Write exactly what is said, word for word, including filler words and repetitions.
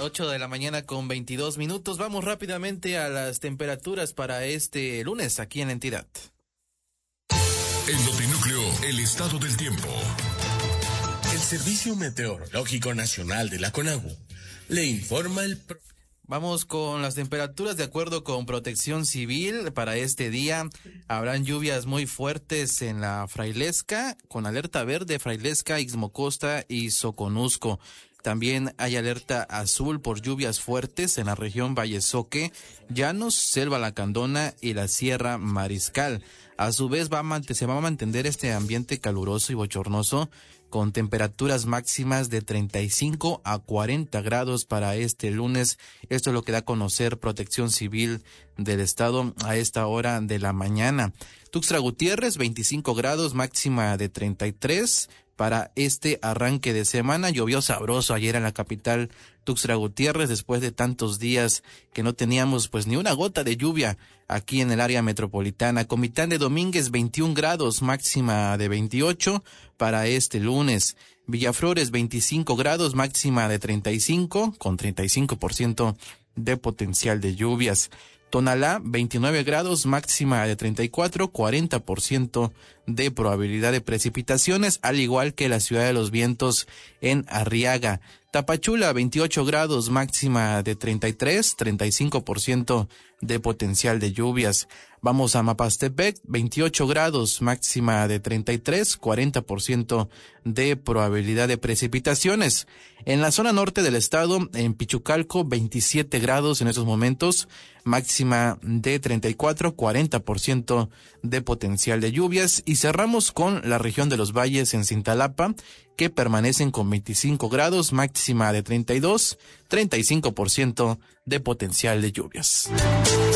ocho de la mañana con veintidós minutos. Vamos rápidamente a las temperaturas para este lunes aquí en la entidad. En Notinúcleo, el estado del tiempo. El Servicio Meteorológico Nacional de la CONAGUA le informa el... Pro- Vamos con las temperaturas de acuerdo con Protección Civil. Para este día habrán lluvias muy fuertes en la Frailesca, con alerta verde Frailesca, Ixmocosta y Soconusco. También hay alerta azul por lluvias fuertes en la región Vallesoque, Llanos, Selva Lacandona y la Sierra Mariscal. A su vez va a mant- se va a mantener este ambiente caluroso y bochornoso con temperaturas máximas de treinta y cinco a cuarenta grados para este lunes. Esto es lo que da a conocer Protección Civil del Estado a esta hora de la mañana. Tuxtla Gutiérrez, veinticinco grados, máxima de treinta y tres. Para este arranque de semana, llovió sabroso ayer en la capital Tuxtla Gutiérrez, después de tantos días que no teníamos pues ni una gota de lluvia aquí en el área metropolitana. Comitán de Domínguez, veintiún grados, máxima de veintiocho para este lunes. Villaflores, veinticinco grados, máxima de treinta y cinco, con treinta y cinco por ciento de potencial de lluvias. Tonalá, veintinueve grados, máxima de treinta y cuatro, cuarenta por ciento de probabilidad de precipitaciones, al igual que la Ciudad de los Vientos en Arriaga. Tapachula, veintiocho grados, máxima de treinta y tres, treinta y cinco por ciento de potencial de lluvias. Vamos a Mapastepec, veintiocho grados, máxima de treinta y tres, cuarenta por ciento de probabilidad de precipitaciones. En la zona norte del estado, en Pichucalco, veintisiete grados en estos momentos, máxima de treinta y cuatro, cuarenta por ciento de potencial de lluvias. Y cerramos con la región de los valles en Cintalapa, que permanecen con veinticinco grados, máxima de treinta y dos, treinta y cinco por ciento de potencial de lluvias.